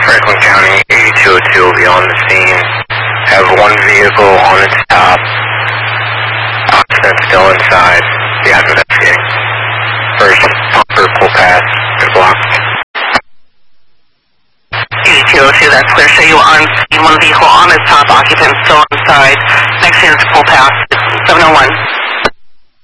Franklin County, 8202 will be on the scene. Have one vehicle on its top. Occupant still inside. The guys investigating. First pumper pull past and blocked. 8202, that's clear. Show you on scene, one vehicle on its top, occupant still inside. Next unit's pull past, 701.